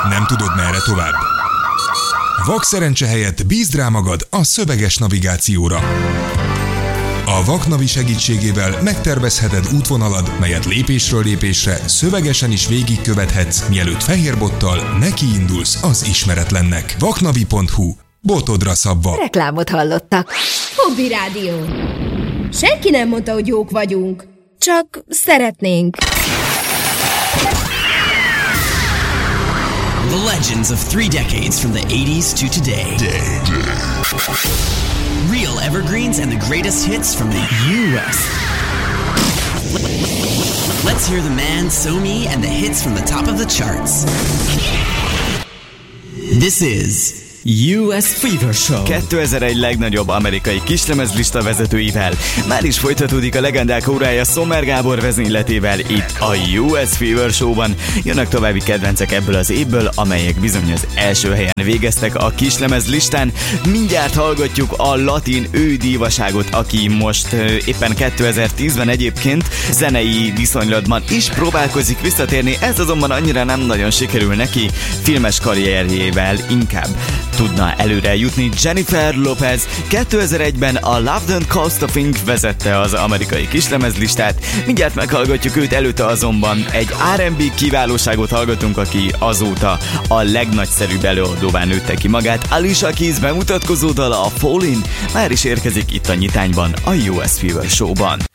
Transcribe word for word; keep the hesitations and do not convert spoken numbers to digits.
Nem tudod, merre tovább? Vak szerencse helyett bízd rá magad a szöveges navigációra. A Vaknavi segítségével megtervezheted útvonalad, melyet lépésről lépésre szövegesen is végigkövethetsz, mielőtt fehérbottal nekiindulsz az ismeretlennek. vaknavi pont hu. Botodra szabva. Reklámot hallottak. Hobby Rádió. Senki nem mondta, hogy jók vagyunk. Csak szeretnénk. The legends of three decades from the eighties to today. Day, day. Real evergreens and the greatest hits from the U S. Let's hear the man, Somi, and the hits from the top of the charts. This is U S Fever Show. kétezer-egy legnagyobb amerikai kislemezlista vezetőivel már is folytatódik a legendák órája Sommer Gábor vezényletével itt a U S Fever Show-ban. Jönnek további kedvencek ebből az évből, amelyek bizony az első helyen végeztek a kislemezlistán. Mindjárt hallgatjuk a latin ő dívaságot, aki most éppen kétezer-tízben egyébként zenei viszonylatban is próbálkozik visszatérni, ez azonban annyira nem nagyon sikerül neki, filmes karrierjével inkább tudna előre jutni. Jennifer Lopez kétezer-egyben a Love Don't Cost a Thing vezette az amerikai kislemezlistát. Mindjárt meghallgatjuk őt, előtte azonban egy er end bé kiválóságot hallgatunk, aki azóta a legnagyszerűbb előadóvá nőtte ki magát. Alicia Keys bemutatkozó dala, a Fallin' már is érkezik itt a nyitányban, a U S Fever Show-ban.